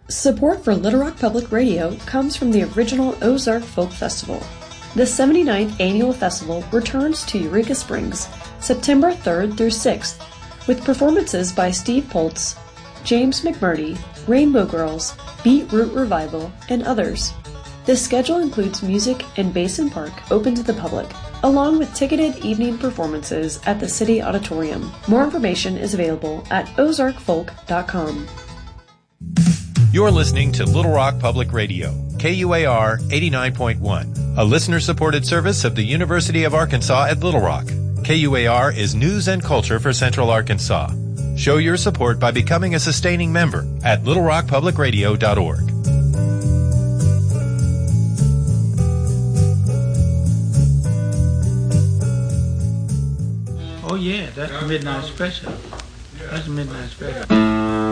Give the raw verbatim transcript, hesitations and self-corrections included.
Support for Little Rock Public Radio comes from the original Ozark Folk Festival. The seventy-ninth annual festival returns to Eureka Springs September third through sixth with performances by Steve Poltz, James McMurdy, Rainbow Girls, Beat Root Revival, and others. The schedule includes music in Basin Park open to the public, along with ticketed evening performances at the City Auditorium. More information is available at ozark folk dot com. You're listening to Little Rock Public Radio, K U A R eighty-nine point one, a listener-supported service of the University of Arkansas at Little Rock. K U A R is news and culture for Central Arkansas. Show your support by becoming a sustaining member at little rock public radio dot org. Oh yeah, that's the midnight special. That's the midnight special.